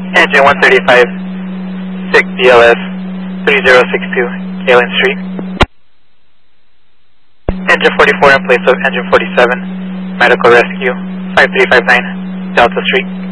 Engine 135, SIG BLS 3062, Kalen Street. Engine 44 in place of engine 47, medical rescue 5359, Delta Street.